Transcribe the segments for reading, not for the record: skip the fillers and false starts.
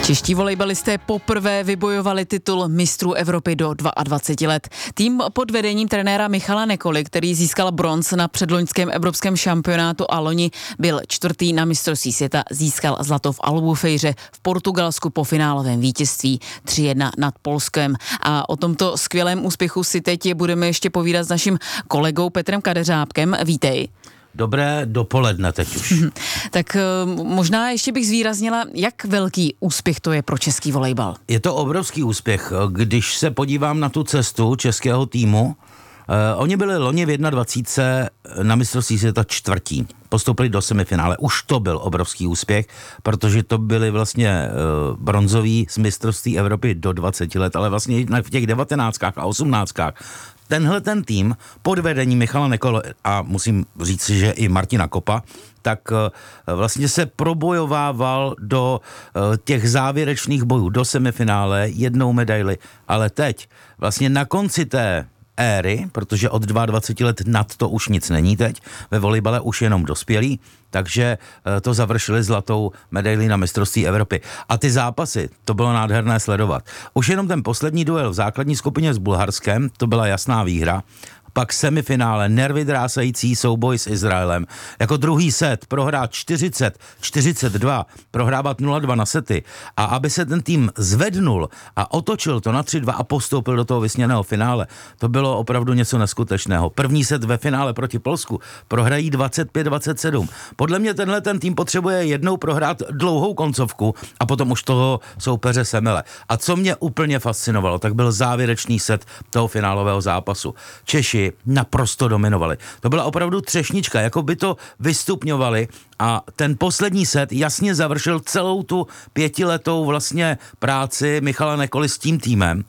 Čeští volejbalisté poprvé vybojovali titul mistrů Evropy do 22 let. Tým pod vedením trenéra Michala Nekoly, který získal bronz na předloňském evropském šampionátu a loni byl čtvrtý na mistrovství světa, získal zlato v Albufejře v Portugalsku po finálovém vítězství 3-1 nad Polskem. A o tomto skvělém úspěchu si teď budeme ještě povídat s naším kolegou Petrem Kadeřábkem. Vítej. Dobré dopoledne teď už. Tak možná ještě bych zvýraznila, jak velký úspěch to je pro český volejbal. Je to obrovský úspěch. Když se podívám na tu cestu českého týmu, oni byli loni v 21. na mistrovství světa čtvrtí. Postoupili do semifinále. Už to byl obrovský úspěch, protože to byli vlastně bronzoví z mistrovství Evropy do 20 let, ale vlastně v těch 19 a 18. Tenhle ten tým pod vedením Michala Nekoly a musím říct si, že i Martina Kopa, tak vlastně se probojovával do těch závěrečných bojů, do semifinále, jednou medaili, ale teď vlastně na konci té éry, protože od 22 let nad to už nic není teď, ve volejbale už jenom dospělí, takže to završili zlatou medailí na mistrovství Evropy. A ty zápasy, to bylo nádherné sledovat. Už jenom ten poslední duel v základní skupině s Bulharskem, to byla jasná výhra. Pak semifinále, nervy drásající souboj s Izraelem. Jako druhý set prohrát 40-42, prohrávat 0-2 na sety. A aby se ten tým zvednul a otočil to na 3-2 a postoupil do toho vysněného finále, to bylo opravdu něco neskutečného. První set ve finále proti Polsku prohrají 25-27. Podle mě tenhle ten tým potřebuje jednou prohrát dlouhou koncovku a potom už toho soupeře semele. A co mě úplně fascinovalo, tak byl závěrečný set toho finálového zápasu. Češi naprosto dominovali. To byla opravdu třešnička, jako by to vystupňovali a ten poslední set jasně završil celou tu 5letou vlastně práci Michala Nekoly s tím týmem.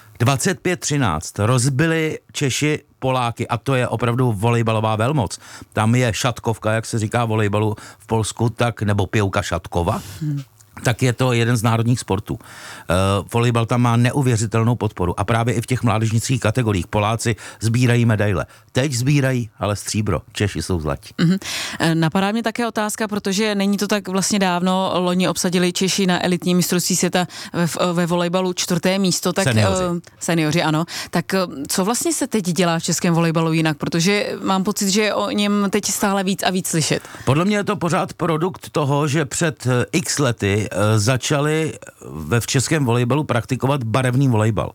25-13 rozbili Češi Poláky a to je opravdu volejbalová velmoc. Tam je šatkovka, jak se říká volejbalu v Polsku, tak nebo pěvka šatkova. Tak je to jeden z národních sportů. Volejbal tam má neuvěřitelnou podporu a právě i v těch mládežnických kategoriích Poláci sbírají medaile. Teď sbírají, ale stříbro. Češi jsou zlatí. Napadá mě také otázka, protože není to tak vlastně dávno, loni obsadili Češi na elitní mistrovství světa ve volejbalu 4. místo. Tak, seniori, ano. Tak co vlastně se teď dělá v českém volejbalu jinak? Protože mám pocit, že je o něm teď stále víc a víc slyšet. Podle mě je to pořád produkt toho, že před x lety začali v českém volejbalu praktikovat barevný volejbal.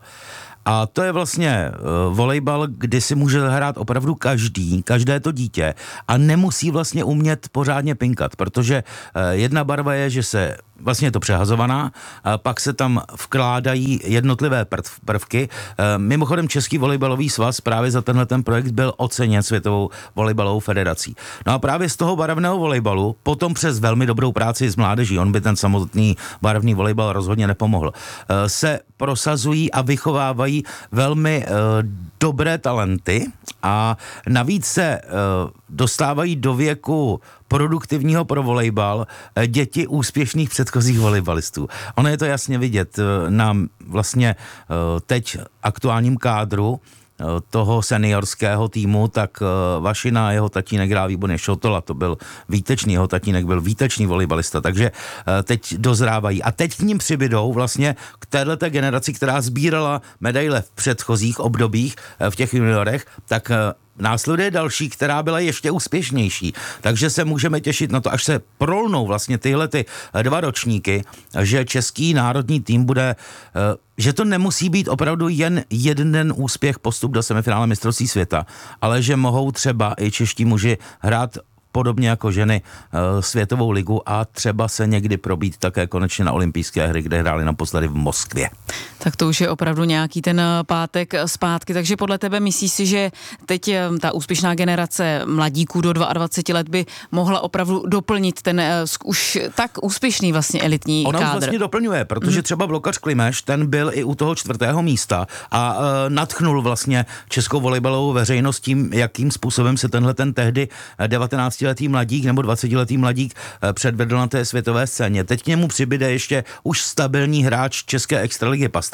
A to je vlastně volejbal, kdy si může hrát opravdu každé to dítě a nemusí vlastně umět pořádně pinkat, protože jedna barva je, že se vlastně je to přehazovaná, a pak se tam vkládají jednotlivé prvky. Mimochodem Český volejbalový svaz právě za tenhle ten projekt byl oceněn Světovou volejbalovou federací. No a právě z toho barevného volejbalu, potom přes velmi dobrou práci s mládeží, on by ten samotný barevný volejbal rozhodně nepomohl, se prosazují a vychovávají velmi dobré talenty a navíc se dostávají do věku produktivního pro volejbal děti úspěšných předchozích volejbalistů. Ono je to jasně vidět na vlastně teď aktuálním kádru toho seniorského týmu, tak Vašina a jeho tatínek hrál výborně, Šotola, to byl výtečný, jeho tatínek byl výtečný volejbalista, takže teď dozrávají. A teď k ním přibydou vlastně k téhleté generaci, která sbírala medaile v předchozích obdobích v těch juniorech, tak následuje další, která byla ještě úspěšnější. Takže se můžeme těšit na to, až se prolnou vlastně tyhle ty 2 ročníky, že český národní tým bude, že to nemusí být opravdu jen jeden úspěch postup do semifinále mistrovství světa, ale že mohou třeba i čeští muži hrát podobně jako ženy světovou ligu a třeba se někdy probít také konečně na olympijské hry, kde hráli naposledy v Moskvě. Tak to už je opravdu nějaký ten pátek zpátky, takže podle tebe myslíš si, že teď ta úspěšná generace mladíků do 22 let by mohla opravdu doplnit ten už tak úspěšný vlastně elitní kádr? Ona vlastně doplňuje, protože třeba Blokař Klimeš, ten byl i u toho 4. místa a nadchnul vlastně českou volejbalovou veřejnost tím, jakým způsobem se tenhle ten tehdy 19letý mladík nebo 20letý mladík předvedl na té světové scéně. Teď k němu přibyde ještě už stabilní hráč české extraligy Pastrňák,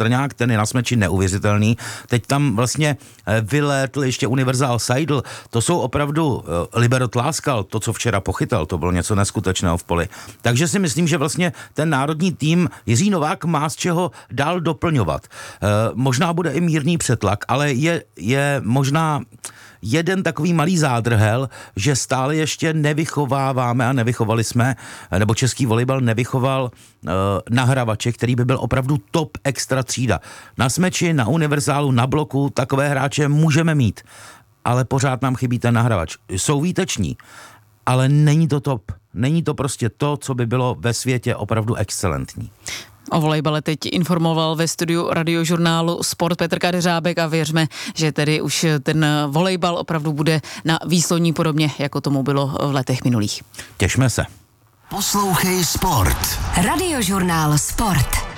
Pastrňák, ten je na Smeči neuvěřitelný. Teď tam vlastně vylétl ještě Univerzál Seidl. To jsou opravdu Libero Tláskal, to, co včera pochytal, to bylo něco neskutečného v poli. Takže si myslím, že vlastně ten národní tým Jiří Novák má z čeho dál doplňovat. Možná bude i mírný přetlak, ale je možná jeden takový malý zádrhel, že stále ještě nevychováváme a nevychovali jsme, nebo český volejbal nevychoval nahravače, který by byl opravdu top extra třída. Na Smeči, na Univerzálu, na bloku takové hráče můžeme mít, ale pořád nám chybí ten nahravač. Jsou výteční, ale není to top. Není to prostě to, co by bylo ve světě opravdu excelentní. O volejbale teď informoval ve studiu Radiožurnálu Sport Petr Kadeřábek a věřme, že tedy už ten volejbal opravdu bude na výslovní podobně, jako tomu bylo v letech minulých. Těšme se. Poslouchej Sport. Radiožurnál Sport.